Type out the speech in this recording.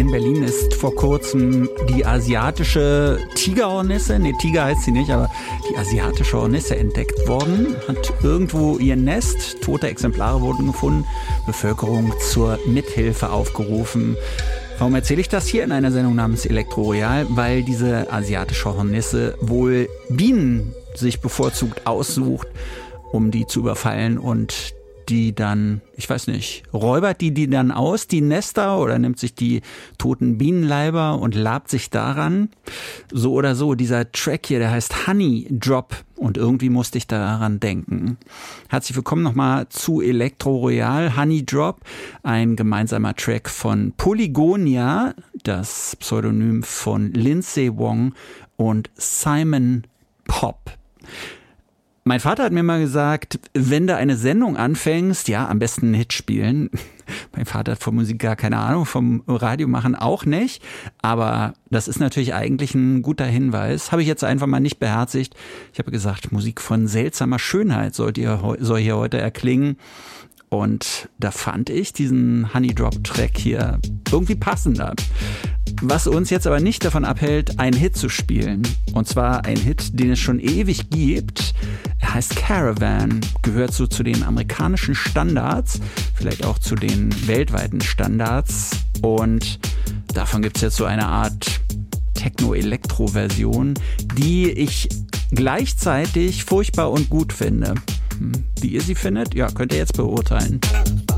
in Berlin ist vor kurzem die asiatische Tigerhornisse, Tiger heißt sie nicht, aber die asiatische Hornisse entdeckt worden. Hat irgendwo ihr Nest, tote Exemplare wurden gefunden, Bevölkerung zur Mithilfe aufgerufen. Warum erzähle ich das hier in einer Sendung namens Elektro Royal? Weil diese asiatische Hornisse wohl Bienen sich bevorzugt aussucht, um die zu überfallen und die dann, ich weiß nicht, räubert die dann aus, die Nester, oder nimmt sich die toten Bienenleiber und labt sich daran. So oder so, dieser Track hier, der heißt Honey Drop und irgendwie musste ich daran denken. Herzlich willkommen nochmal zu Elektro Royal, Honey Drop, ein gemeinsamer Track von Polygonia, das Pseudonym von Lindsay Wong und Simon Pop. Mein Vater hat mir mal gesagt, wenn du eine Sendung anfängst, ja, am besten einen Hit spielen. Mein Vater hat von Musik gar keine Ahnung, vom Radio machen auch nicht. Aber das ist natürlich eigentlich ein guter Hinweis. Habe ich jetzt einfach mal nicht beherzigt. Ich habe gesagt, Musik von seltsamer Schönheit soll hier heute erklingen. Und da fand ich diesen Honey Drop Track hier irgendwie passender. Was uns jetzt aber nicht davon abhält, einen Hit zu spielen. Und zwar ein Hit, den es schon ewig gibt. Er heißt Caravan, gehört so zu den amerikanischen Standards, vielleicht auch zu den weltweiten Standards. Und davon gibt es jetzt so eine Art Techno-Elektro-Version, die ich gleichzeitig furchtbar und gut finde. Wie ihr sie findet, ja, könnt ihr jetzt beurteilen.